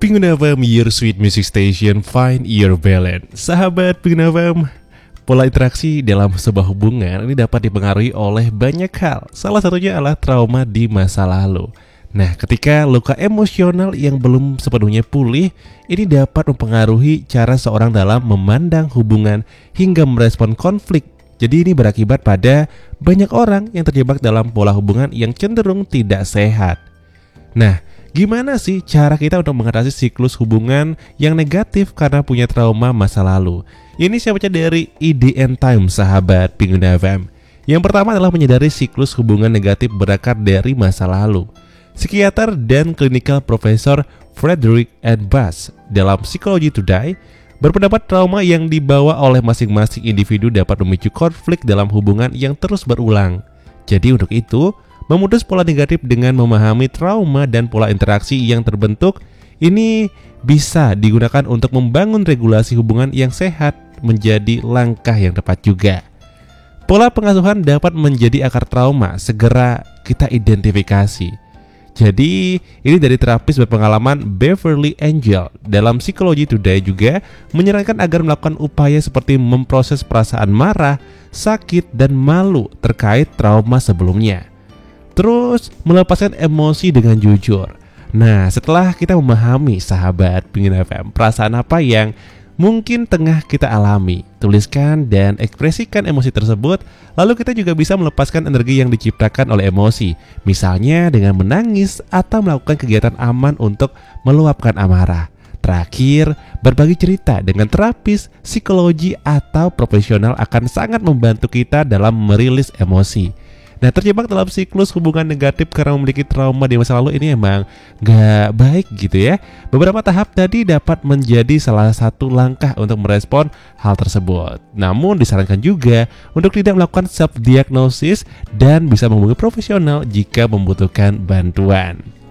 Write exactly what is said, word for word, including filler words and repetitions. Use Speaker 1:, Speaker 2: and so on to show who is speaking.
Speaker 1: Pengguna F M, your sweet music station, find your balance. Sahabat pengguna F M, pola interaksi dalam sebuah hubungan ini dapat dipengaruhi oleh banyak hal. Salah satunya adalah trauma di masa lalu. Nah, ketika luka emosional yang belum sepenuhnya pulih, ini dapat mempengaruhi cara seorang dalam memandang hubungan hingga merespon konflik. Jadi ini berakibat pada banyak orang yang terjebak dalam pola hubungan yang cenderung tidak sehat. Nah, gimana sih cara kita untuk mengatasi siklus hubungan yang negatif karena punya trauma masa lalu? Ini saya baca dari I D N Times, sahabat pengguna F M. Yang pertama adalah menyadari siklus hubungan negatif berakar dari masa lalu. Psikiater dan clinical professor Frederick N. Bass dalam Psychology Today berpendapat trauma yang dibawa oleh masing-masing individu dapat memicu konflik dalam hubungan yang terus berulang. Jadi untuk itu, memutus pola negatif dengan memahami trauma dan pola interaksi yang terbentuk ini bisa digunakan untuk membangun regulasi hubungan yang sehat menjadi langkah yang tepat juga. Pola pengasuhan dapat menjadi akar trauma, segera kita identifikasi. Jadi ini dari terapis berpengalaman Beverly Angel dalam Psychology Today juga menyarankan agar melakukan upaya seperti memproses perasaan marah, sakit, dan malu terkait trauma sebelumnya. Terus melepaskan emosi dengan jujur. Nah, setelah kita memahami, sahabat pengguna F M, perasaan apa yang mungkin tengah kita alami, tuliskan dan ekspresikan emosi tersebut. Lalu kita juga bisa melepaskan energi yang diciptakan oleh emosi, misalnya dengan menangis atau melakukan kegiatan aman untuk meluapkan amarah. Terakhir, berbagi cerita dengan terapis, psikologi, atau profesional akan sangat membantu kita dalam merilis emosi. Nah, terjebak dalam siklus hubungan negatif karena memiliki trauma di masa lalu ini emang gak baik gitu ya. Beberapa tahap tadi dapat menjadi salah satu langkah untuk merespon hal tersebut. Namun disarankan juga untuk tidak melakukan self-diagnosis dan bisa menghubungi profesional jika membutuhkan bantuan.